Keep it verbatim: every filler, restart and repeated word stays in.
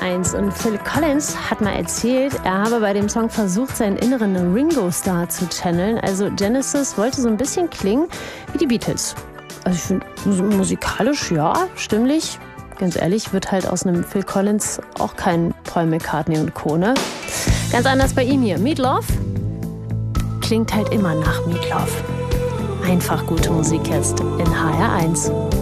eins. Und Phil Collins hat mal erzählt, er habe bei dem Song versucht, seinen inneren Ringo-Star zu channeln. Also Genesis wollte so ein bisschen klingen wie die Beatles. Also ich finde, musikalisch, ja, stimmlich. Ganz ehrlich, wird halt aus einem Phil Collins auch kein Paul McCartney und Co., ne? Ganz anders bei ihm hier. Meat Loaf klingt halt immer nach Meat Loaf. Einfach gute Musik jetzt in H R eins.